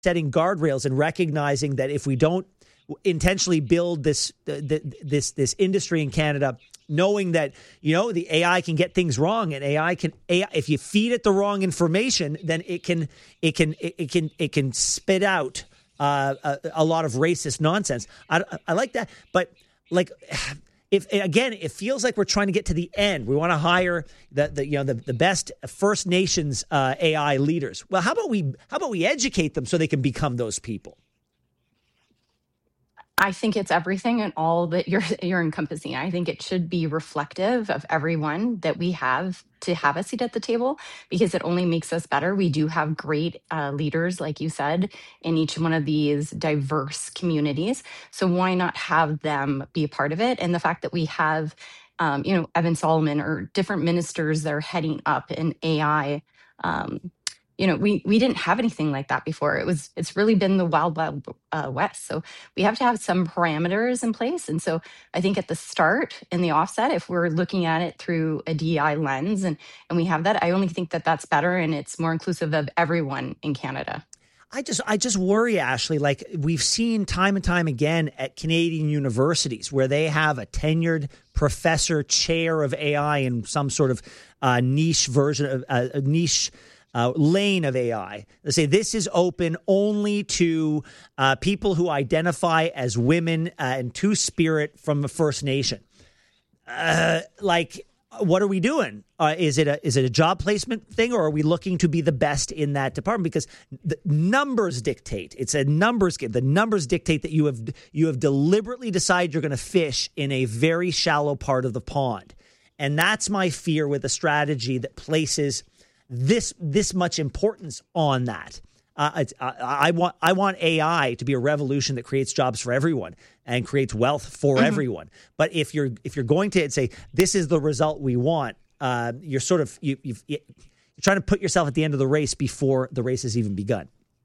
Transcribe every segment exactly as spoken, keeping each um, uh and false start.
setting guardrails and recognizing that if we don't intentionally build this this this industry in Canada, knowing that, you know, the A I can get things wrong, and A I can A I, if you feed it the wrong information, then it can it can it, it can it can spit out uh, a, a lot of racist nonsense. I, I like that, but like. If again, it feels like we're trying to get to the end. We want to hire the, the you know the, the best First Nations uh, A I leaders. Well, how about we how about we educate them so they can become those people? I think it's everything and all that you're you're encompassing. I think it should be reflective of everyone that we have to have a seat at the table, because it only makes us better. We do have great uh, leaders, like you said, in each one of these diverse communities. So why not have them be a part of it? And the fact that we have, um, you know, Evan Solomon or different ministers that are heading up in A I. Um, you know, we we didn't have anything like that before. It was it's really been the wild, wild uh, west. So we have to have some parameters in place. And so I think at the start in the offset, if we're looking at it through a D E I lens and and we have that, I only think that that's better and it's more inclusive of everyone in Canada. I just I just worry, Ashley, like we've seen time and time again at Canadian universities where they have a tenured professor chair of A I in some sort of uh, niche version of uh, a niche Uh, lane of A I. They say this is open only to uh, people who identify as women uh, and two-spirit from a First Nation. Uh, like, what are we doing? Uh, is it a is it a job placement thing, or are we looking to be the best in that department? Because the numbers dictate. It's a numbers game. The numbers dictate that you have you have deliberately decided you're going to fish in a very shallow part of the pond, and that's my fear with a strategy that places this this much importance on that. Uh, it's, I, I want I want A I to be a revolution that creates jobs for everyone and creates wealth for mm-hmm. everyone. But if you're if you're going to say this is the result we want, uh, you're sort of you, you've, you're trying to put yourself at the end of the race before the race has even begun.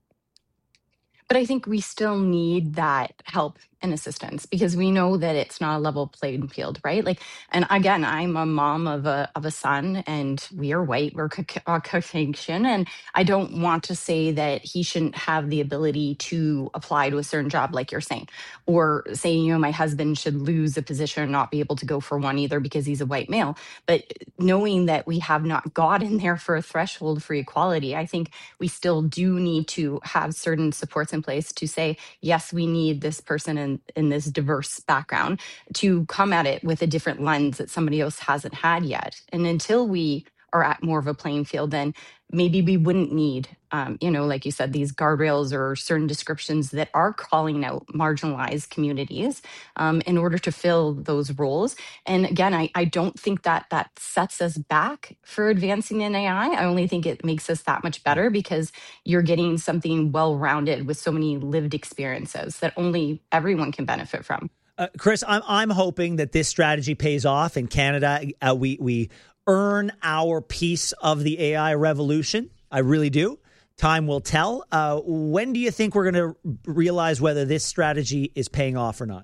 But I think we still need that help and assistance, because we know that it's not a level playing field, right? Like, and again, I'm a mom of a of a son, and we are white, we're Caucasian, and I don't want to say that he shouldn't have the ability to apply to a certain job, like you're saying, or saying, you know, my husband should lose a position and not be able to go for one either because he's a white male. But knowing that we have not gotten there for a threshold for equality, I think we still do need to have certain supports in place to say, yes, we need this person in, in this diverse background to come at it with a different lens that somebody else hasn't had yet. And until we are at more of a playing field, then maybe we wouldn't need, um, you know, like you said, these guardrails or certain descriptions that are calling out marginalized communities um, in order to fill those roles. And again, I, I don't think that that sets us back for advancing in A I. I only think it makes us that much better because you're getting something well-rounded with so many lived experiences that only everyone can benefit from. Uh, Chris, I'm I'm hoping that this strategy pays off in Canada. Uh, we we earn our piece of the A I revolution. I really do. Time will tell. Uh, when do you think we're going to realize whether this strategy is paying off or not?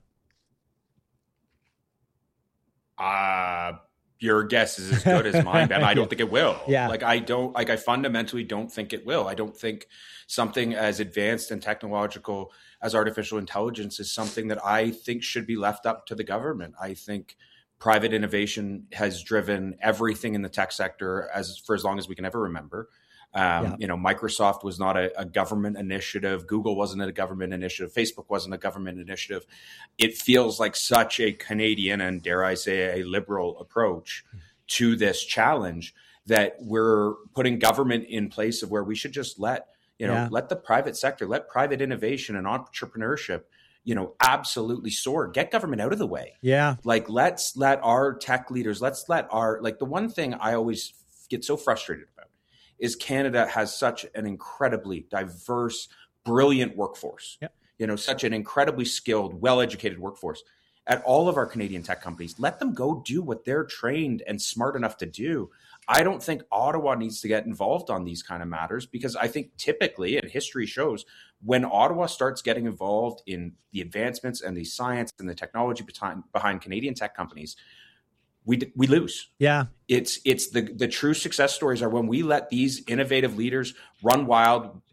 Uh, your guess is as good as mine, Ben. I don't think it will. Yeah. Like, I don't, like, I fundamentally don't think it will. I don't think something as advanced and technological as artificial intelligence is something that I think should be left up to the government. I think private innovation has driven everything in the tech sector as for as long as we can ever remember. Um, yeah. You know, Microsoft was not a, a government initiative. Google wasn't a government initiative. Facebook wasn't a government initiative. It feels like such a Canadian and, dare I say, a liberal approach to this challenge that we're putting government in place of where we should just let, you know, yeah. let the private sector, let private innovation and entrepreneurship, you know, absolutely soar. Get government out of the way. Yeah. Like, let's let our tech leaders, let's let our, like, the one thing I always get so frustrated about is Canada has such an incredibly diverse, brilliant workforce, yep. you know, such an incredibly skilled, well-educated workforce at all of our Canadian tech companies. Let them go do what they're trained and smart enough to do. I don't think Ottawa needs to get involved on these kind of matters, because I think typically, and history shows, when Ottawa starts getting involved in the advancements and the science and the technology behind, behind Canadian tech companies, we we lose. Yeah. It's it's the the true success stories are when we let these innovative leaders run wild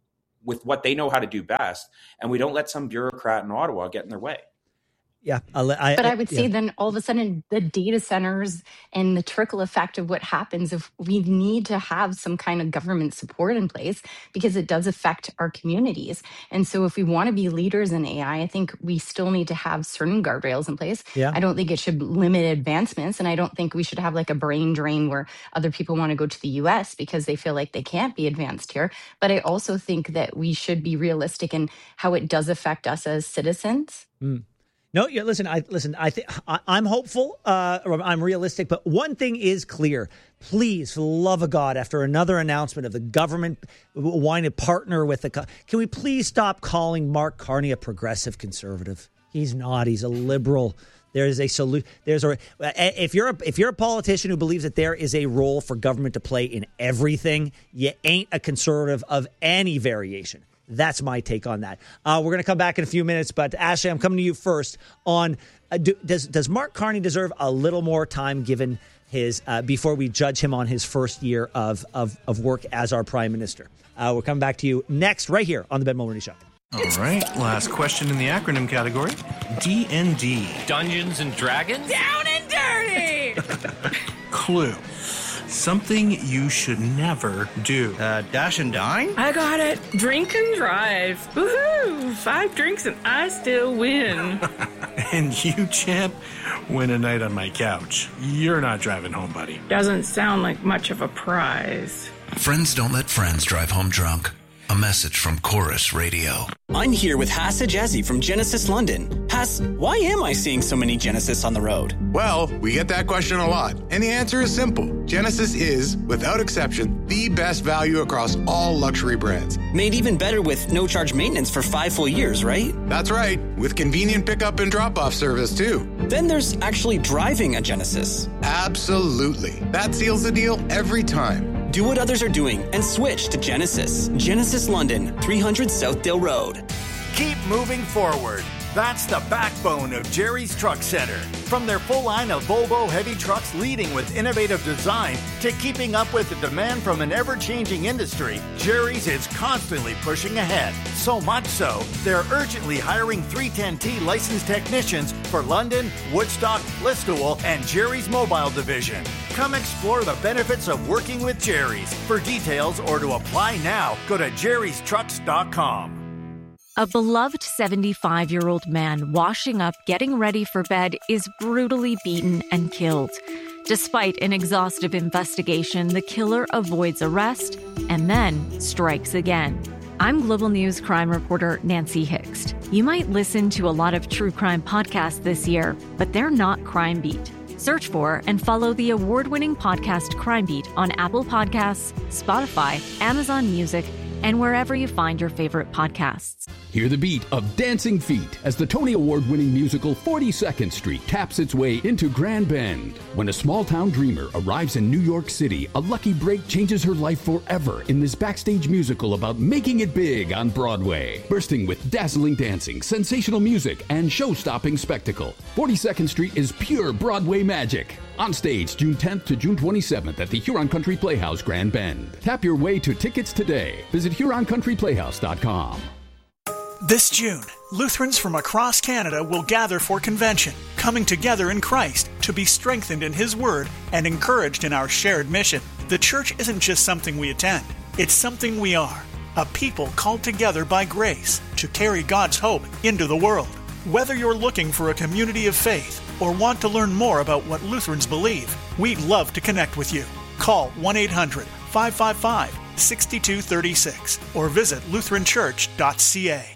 with what they know how to do best, and we don't let some bureaucrat in Ottawa get in their way. Yeah, I, but I would say yeah. then all of a sudden the data centers and the trickle effect of what happens if we need to have some kind of government support in place, because it does affect our communities. And so if we want to be leaders in A I, I think we still need to have certain guardrails in place. Yeah. I don't think it should limit advancements. And I don't think we should have like a brain drain where other people want to go to the U S because they feel like they can't be advanced here. But I also think that we should be realistic in how it does affect us as citizens. Mm. No, yeah, listen, I listen, I think I'm hopeful, uh, or I'm realistic, but one thing is clear. Please, for the love of God, after another announcement of the government wanting to partner with the, can we please stop calling Mark Carney a progressive conservative? He's not. He's a liberal. There is a solution. There's a if you're a, if you're a politician who believes that there is a role for government to play in everything, you ain't a conservative of any variation. That's my take on that. Uh, we're going to come back in a few minutes, but Ashley, I'm coming to you first on uh, do, does does Mark Carney deserve a little more time given his uh, before we judge him on his first year of of, of work as our prime minister? Uh, we're coming back to you next, right here on the Ben Mulroney Show. All right, last question in the acronym category: D and D. Dungeons and Dragons. Down and dirty. Clue. Something you should never do. Uh, dash and dine? I got it. Drink and drive. Woohoo! Five drinks and I still win. And you, champ, win a night on my couch. You're not driving home, buddy. Doesn't sound like much of a prize. Friends don't let friends drive home drunk. A message from Chorus Radio. I'm here with Hass Ajazi from Genesis London. Hass, why am I seeing so many Genesis on the road? Well, we get that question a lot, and the answer is simple. Genesis is, without exception, the best value across all luxury brands. Made even better with no-charge maintenance for five full years, right? That's right, with convenient pickup and drop-off service, too. Then there's actually driving a Genesis. Absolutely. That seals the deal every time. Do what others are doing and switch to Genesis. Genesis London, three hundred Southdale Road. Keep moving forward. That's the backbone of Jerry's Truck Center. From their full line of Volvo heavy trucks leading with innovative design to keeping up with the demand from an ever-changing industry, Jerry's is constantly pushing ahead. So much so, they're urgently hiring three ten T licensed technicians for London, Woodstock, Listowel, and Jerry's Mobile Division. Come explore the benefits of working with Jerry's. For details or to apply now, go to jerrys trucks dot com. A beloved seventy-five-year-old man washing up, getting ready for bed, is brutally beaten and killed. Despite an exhaustive investigation, the killer avoids arrest and then strikes again. I'm Global News crime reporter Nancy Hixt. You might listen to a lot of true crime podcasts this year, but they're not Crime Beat. Search for and follow the award-winning podcast Crime Beat on Apple Podcasts, Spotify, Amazon Music, and wherever you find your favorite podcasts. Hear the beat of Dancing Feet as the Tony Award-winning musical forty-second Street taps its way into Grand Bend. When a small-town dreamer arrives in New York City, a lucky break changes her life forever in this backstage musical about making it big on Broadway. Bursting with dazzling dancing, sensational music, and show-stopping spectacle, forty-second Street is pure Broadway magic. On stage June tenth to June twenty-seventh at the Huron Country Playhouse, Grand Bend. Tap your way to tickets today. Visit huron country playhouse dot com. This June, Lutherans from across Canada will gather for convention, coming together in Christ to be strengthened in His Word and encouraged in our shared mission. The church isn't just something we attend, it's something we are, a people called together by grace to carry God's hope into the world. Whether you're looking for a community of faith or want to learn more about what Lutherans believe, we'd love to connect with you. Call one eight hundred five five five six two three six or visit lutheran church dot c a.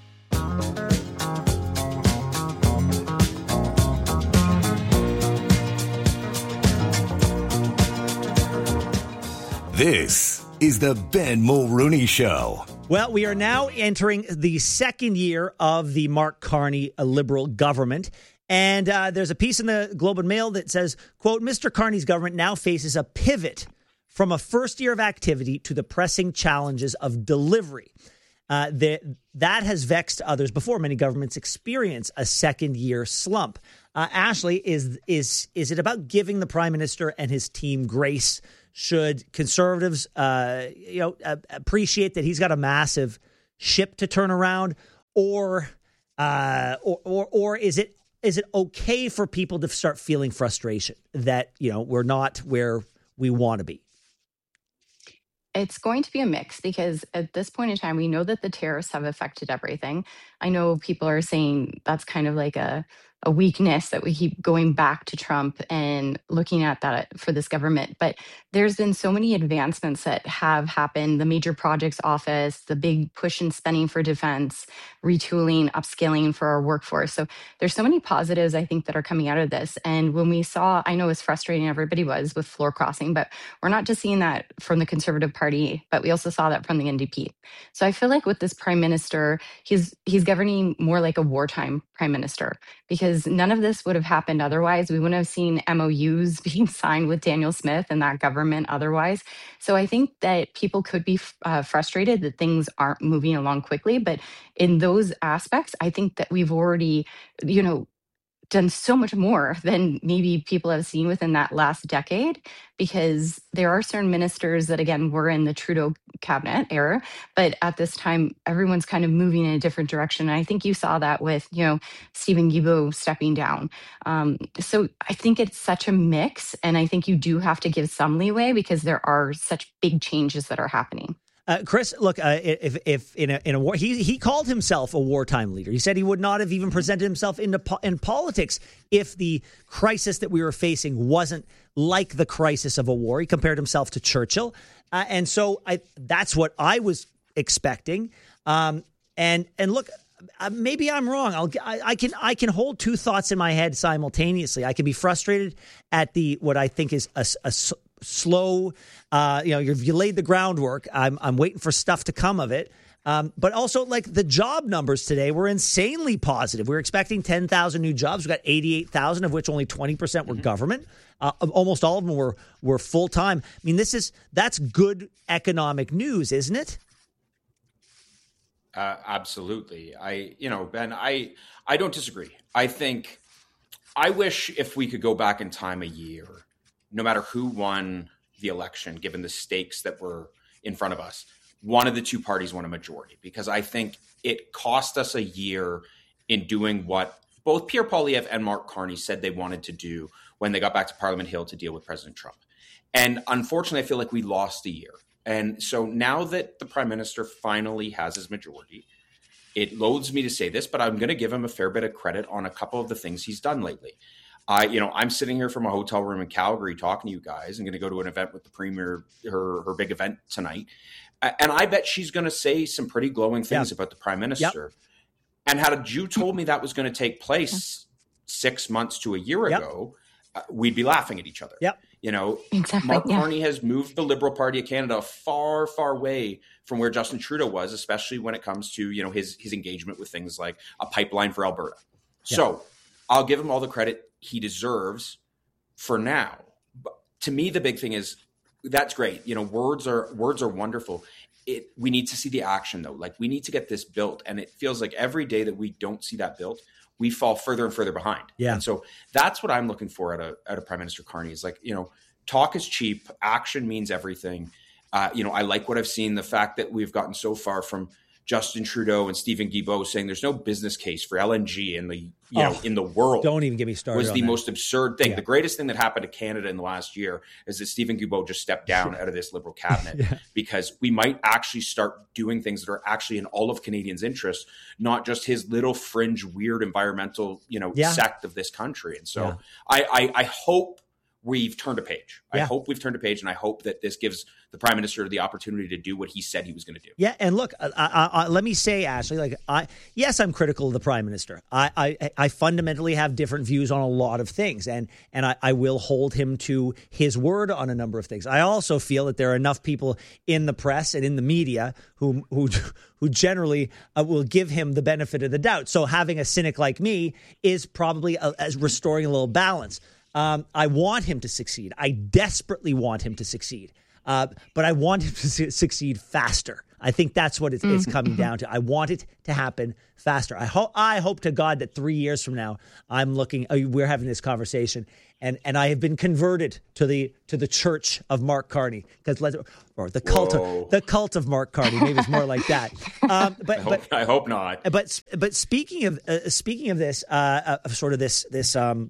This is the Ben Mulroney Show. Well, we are now entering the second year of the Mark Carney Liberal government. And uh, there's a piece in the Globe and Mail that says, quote, Mister Carney's government now faces a pivot from a first year of activity to the pressing challenges of delivery. Uh, the, that has vexed others before. Many governments experience a second year slump. Uh, Ashley, is is is it about giving the prime minister and his team grace? Should conservatives, uh, you know, uh, appreciate that he's got a massive ship to turn around, or uh, or, or or is it is it okay for people to start feeling frustration that, you know, we're not where we want to be? It's going to be a mix because at this point in time, we know that the tariffs have affected everything. I know people are saying that's kind of like a, a weakness that we keep going back to Trump and looking at that for this government. But there's been so many advancements that have happened. The major projects office, the big push in spending for defense, retooling, upskilling for our workforce. So there's so many positives, I think, that are coming out of this. And when we saw, I know as frustrating everybody was with floor crossing, but we're not just seeing that from the Conservative Party, but we also saw that from the N D P. So I feel like with this prime minister, he's he's governing more like a wartime prime minister, because none of this would have happened otherwise. We wouldn't have seen M O Us being signed with Daniel Smith and that government otherwise. So I think that people could be uh, frustrated that things aren't moving along quickly. But in those aspects, I think that we've already, you know, done so much more than maybe people have seen within that last decade, because there are certain ministers that, again, were in the Trudeau cabinet era, but at this time, everyone's kind of moving in a different direction. And I think you saw that with, you know, Stephen Guilbeault stepping down. Um, so I think it's such a mix, and I think you do have to give some leeway because there are such big changes that are happening. Uh, Chris, look, uh, if if in a in a war, he he called himself a wartime leader. He said he would not have even presented himself into po- in politics if the crisis that we were facing wasn't like the crisis of a war. He compared himself to Churchill, uh, and so I that's what I was expecting. Um, and and look, uh, maybe I'm wrong. I'll I, I can I can hold two thoughts in my head simultaneously. I can be frustrated at the what I think is a, a slow, uh, you know, you've, you laid the groundwork. I'm, I'm waiting for stuff to come of it. Um, but also, like, the job numbers today were insanely positive. We were expecting ten thousand new jobs. We got eighty-eight thousand, of which only twenty percent were mm-hmm. government. Uh, almost all of them were were full time. I mean, this is that's good economic news, isn't it? Uh, absolutely. I, you know, Ben, I, I don't disagree. I think I wish if we could go back in time a year, no matter who won the election, given the stakes that were in front of us, one of the two parties won a majority, because I think it cost us a year in doing what both Pierre Poilievre and Mark Carney said they wanted to do when they got back to Parliament Hill to deal with President Trump. And unfortunately, I feel like we lost a year. And so now that the Prime Minister finally has his majority, it loads me to say this, but I'm going to give him a fair bit of credit on a couple of the things he's done lately. I, you know, I'm sitting here from a hotel room in Calgary talking to you guys. I'm going to go to an event with the Premier, her her big event tonight. And I bet she's going to say some pretty glowing things yep. about the Prime Minister. Yep. And had you told me that was going to take place six months to a year yep. ago, uh, we'd be laughing at each other. Yep. You know, exactly, Mark yeah. Carney has moved the Liberal Party of Canada far, far away from where Justin Trudeau was, especially when it comes to, you know, his his engagement with things like a pipeline for Alberta. Yep. So I'll give him all the credit he deserves for now. But to me, the big thing is that's great. You know, words are words are wonderful. It we need to see the action though. Like we need to get this built. And it feels like every day that we don't see that built, we fall further and further behind. Yeah. And so that's what I'm looking for at a at a Prime Minister Carney is like, you know, talk is cheap. Action means everything. Uh, you know, I like what I've seen. The fact that we've gotten so far from Justin Trudeau and Stephen Guilbeault saying there's no business case for L N G in the you oh, know in the world. Don't even get me started. Was on the that. most absurd thing. Yeah. The greatest thing that happened to Canada in the last year is that Stephen Guilbeault just stepped down out of this Liberal cabinet yeah. because we might actually start doing things that are actually in all of Canadians' interests, not just his little fringe, weird environmental you know yeah. sect of this country. And so yeah. I, I I hope we've turned a page. Yeah. I hope we've turned a page, and I hope that this gives the Prime Minister the opportunity to do what he said he was going to do. Yeah, and look, I, I, I, let me say, Ashley, like, I yes, I'm critical of the Prime Minister. I, I, I fundamentally have different views on a lot of things, and and I, I will hold him to his word on a number of things. I also feel that there are enough people in the press and in the media who who who generally uh, will give him the benefit of the doubt. So having a cynic like me is probably a, as restoring a little balance. Um, I want him to succeed. I desperately want him to succeed. Uh, but I want him to su- succeed faster. I think that's what it's, it's coming down to. I want it to happen faster. I hope I hope to God that three years from now, I'm looking. Uh, we're having this conversation, and and I have been converted to the to the church of Mark Carney, because or the cult Whoa. of the cult of Mark Carney. Maybe it's more like that. Um, but I hope, but I hope not. But but speaking of uh, speaking of this, uh, of sort of this this um,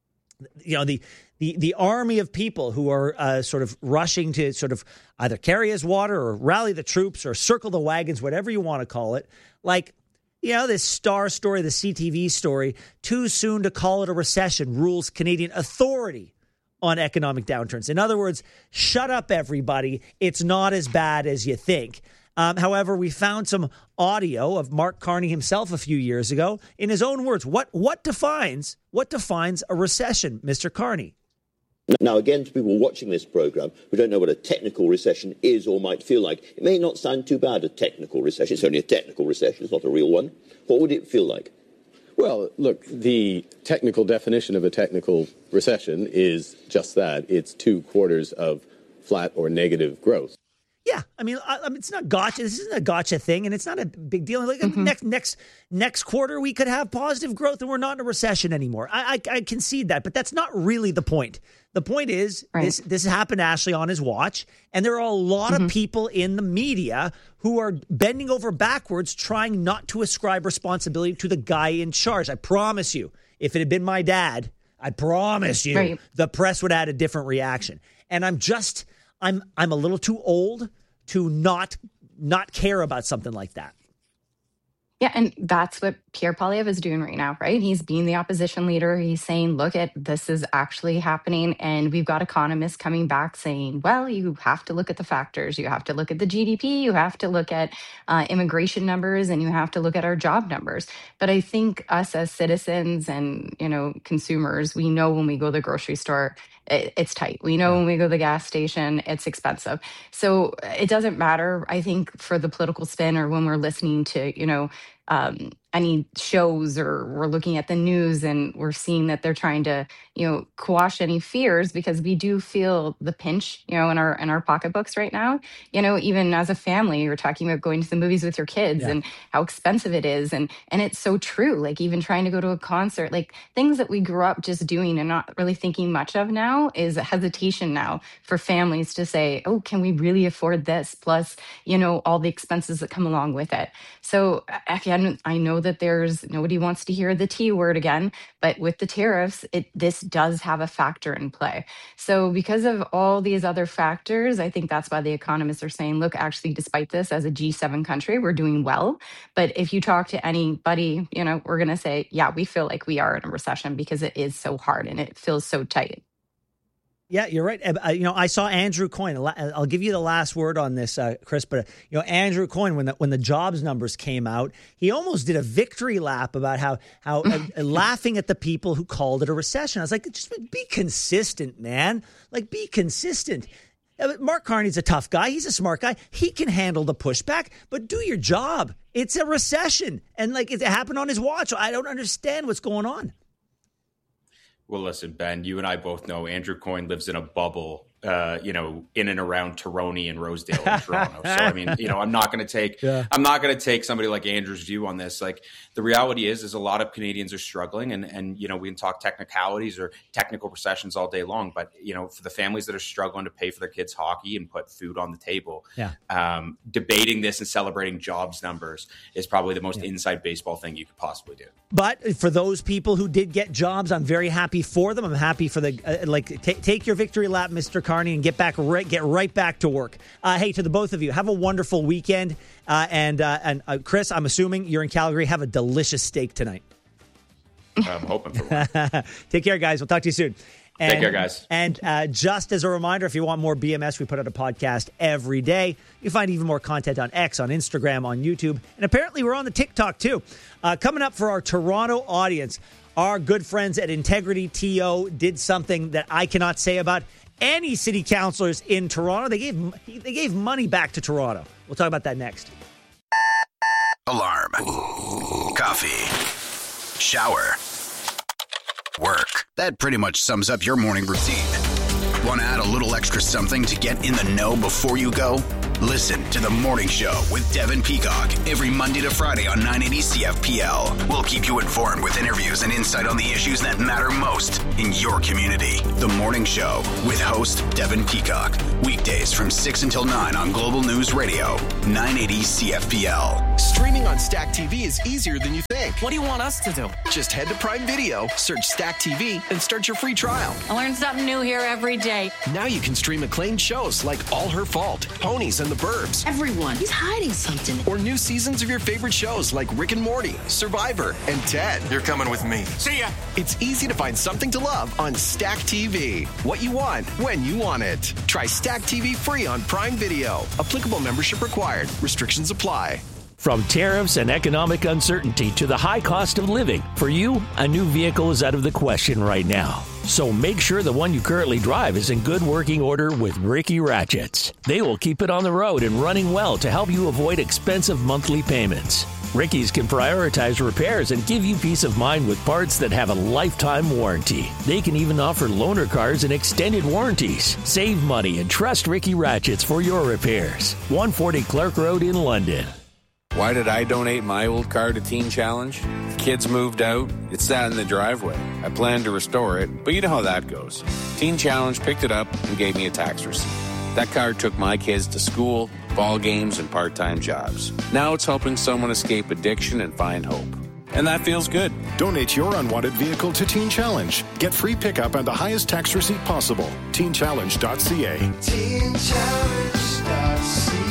you know the. The the army of people who are uh, sort of rushing to sort of either carry his water or rally the troops or circle the wagons, whatever you want to call it. Like, you know, this Star story, the C T V story, too soon to call it a recession, rules Canadian authority on economic downturns. In other words, shut up, everybody. It's not as bad as you think. Um, however, we found some audio of Mark Carney himself a few years ago. In his own words, what what defines what defines a recession, Mister Carney? Now, again, to people watching this programme who don't know what a technical recession is or might feel like, it may not sound too bad, a technical recession. It's only a technical recession. It's not a real one. What would it feel like? Well, look, the technical definition of a technical recession is just that. It's two quarters of flat or negative growth. Yeah, I mean, I, I mean, it's not gotcha. This isn't a gotcha thing, and it's not a big deal. Like mm-hmm. next next next quarter, we could have positive growth, and we're not in a recession anymore. I, I, I concede that, but that's not really the point. The point is right. this this happened to Ashley on his watch, and there are a lot mm-hmm. of people in the media who are bending over backwards trying not to ascribe responsibility to the guy in charge. I promise you, if it had been my dad, I promise you, right. the press would have had a different reaction. And I'm just, I'm I'm a little too old to not not care about something like that. Yeah, and that's what Pierre Poilievre is doing right now, right? He's being the opposition leader. He's saying, look, at this is actually happening. And we've got economists coming back saying, well, you have to look at the factors. You have to look at the G D P. You have to look at uh, immigration numbers, and you have to look at our job numbers. But I think us as citizens and, you know, consumers, we know when we go to the grocery store, it, it's tight. We know when we go to the gas station, it's expensive. So it doesn't matter, I think, for the political spin or when we're listening to, you know, Um, any shows, or we're looking at the news and we're seeing that they're trying to, you know, quash any fears, because we do feel the pinch, you know, in our in our pocketbooks right now. You know, even as a family, you're talking about going to the movies with your kids yeah. and how expensive it is, and and it's so true. Like even trying to go to a concert, like things that we grew up just doing and not really thinking much of now is a hesitation now for families to say, oh, can we really afford this? Plus, you know, all the expenses that come along with it. So again, I know that there's nobody wants to hear the T word again, but with the tariffs, it this does have a factor in play. So because of all these other factors, I think that's why the economists are saying, look, actually, despite this, as a G seven country, we're doing well. But if you talk to anybody, you know, we're going to say, yeah, we feel like we are in a recession because it is so hard and it feels so tight. Yeah, you're right. Uh, you know, I saw Andrew Coyne. I'll give you the last word on this, uh, Chris. But you know, Andrew Coyne, when the when the jobs numbers came out, he almost did a victory lap about how how uh, laughing at the people who called it a recession. I was like, just be consistent, man. Like, be consistent. Mark Carney's a tough guy. He's a smart guy. He can handle the pushback, but do your job. It's a recession, and like it happened on his watch. I don't understand what's going on. Well, listen, Ben, you and I both know Andrew Coyne lives in a bubble, uh, you know, in and around Tironi and Rosedale in Toronto. So, I mean, you know, I'm not going to take, yeah. I'm not going to take somebody like Andrew's view on this. Like, the reality is, is a lot of Canadians are struggling, and, and, you know, we can talk technicalities or technical recessions all day long, but, you know, for the families that are struggling to pay for their kids' hockey and put food on the table, yeah. um, debating this and celebrating jobs numbers is probably the most yeah. inside baseball thing you could possibly do. But for those people who did get jobs, I'm very happy for them. I'm happy for the, uh, like, t- take your victory lap, Mister Carney, and get back, right, get right back to work. Uh, hey, to the both of you, have a wonderful weekend. Uh, and uh, and uh, Chris, I'm assuming you're in Calgary. Have a delicious steak tonight. I'm hoping for one. Take care, guys. We'll talk to you soon. And, Take care, guys. And uh, just as a reminder, if you want more B M S, we put out a podcast every day. You find even more content on X, on Instagram, on YouTube. And apparently we're on the TikTok, too. Uh, coming up for our Toronto audience, our good friends at Integrity T O did something that I cannot say about any city councilors in Toronto. They gave they gave money back to Toronto. We'll talk about that next. Alarm. Coffee. Shower. Work. That pretty much sums up your morning routine. Want to add a little extra something to get in the know before you go? Listen to The Morning Show with Devin Peacock every Monday to Friday on nine eighty C F P L. We'll keep you informed with interviews and insight on the issues that matter most in your community. The Morning Show with host Devin Peacock. Weekdays from six until nine on Global News Radio, nine eighty C F P L. Streaming on Stack T V is easier than you think. What do you want us to do? Just head to Prime Video, search Stack T V, and start your free trial. I learn something new here every day. Now you can stream acclaimed shows like All Her Fault, Ponies and the Burbs. Everyone, he's hiding something. Or new seasons of your favorite shows like Rick and Morty, Survivor, and Ted. You're coming with me. See ya! It's easy to find something to love on Stack T V. What you want, when you want it. Try Stack T V free on Prime Video. Applicable membership required. Restrictions apply. From tariffs and economic uncertainty to the high cost of living, for you, a new vehicle is out of the question right now. So make sure the one you currently drive is in good working order with Ricky Ratchets. They will keep it on the road and running well to help you avoid expensive monthly payments. Ricky's can prioritize repairs and give you peace of mind with parts that have a lifetime warranty. They can even offer loaner cars and extended warranties. Save money and trust Ricky Ratchets for your repairs. one forty Clark Road in London. Why did I donate my old car to Teen Challenge? The kids moved out. It sat in the driveway. I planned to restore it, but you know how that goes. Teen Challenge picked it up and gave me a tax receipt. That car took my kids to school, ball games, and part-time jobs. Now it's helping someone escape addiction and find hope. And that feels good. Donate your unwanted vehicle to Teen Challenge. Get free pickup and the highest tax receipt possible. teen challenge dot c a. teen challenge dot c a.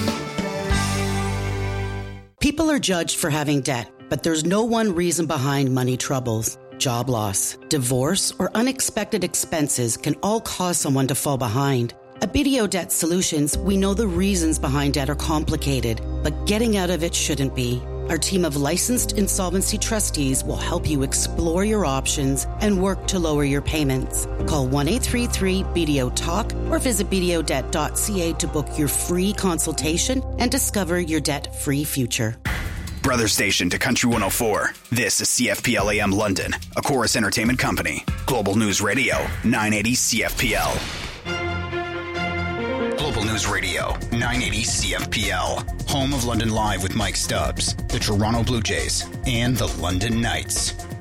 People are judged for having debt, but there's no one reason behind money troubles. Job loss, divorce, or unexpected expenses can all cause someone to fall behind. At B D O Debt Solutions, we know the reasons behind debt are complicated, but getting out of it shouldn't be. Our team of licensed insolvency trustees will help you explore your options and work to lower your payments. Call one eight three three B D O talk or visit b d o debt dot c a to book your free consultation and discover your debt-free future. Brother station to Country one oh four. This is C F P L A M London, a Chorus Entertainment company. Global News Radio, nine eighty C F P L. Global News Radio, nine eighty C F P L. Home of London Live with Mike Stubbs, the Toronto Blue Jays, and the London Knights.